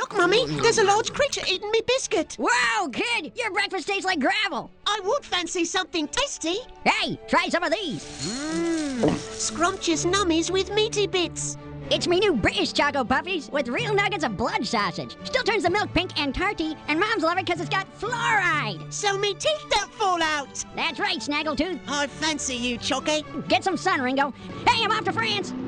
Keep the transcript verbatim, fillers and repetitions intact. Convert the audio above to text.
Look, Mummy, there's a large creature eating me biscuit. Whoa, kid, your breakfast tastes like gravel. I would fancy something tasty. Hey, try some of these. Mmm, scrumptious nummies with meaty bits. It's me new British Choco Puffies with real nuggets of blood sausage. Still turns the milk pink and tarty, and Moms love it because it's got fluoride. So me teeth don't fall out. That's right, Snaggletooth. I fancy you, Chocky. Get some sun, Ringo. Hey, I'm off to France.